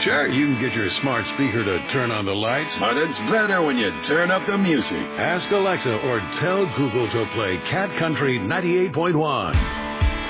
Sure, you can get your smart speaker to turn on the lights. But it's better when you turn up the music. Ask Alexa or tell Google to play Cat Country 98.1.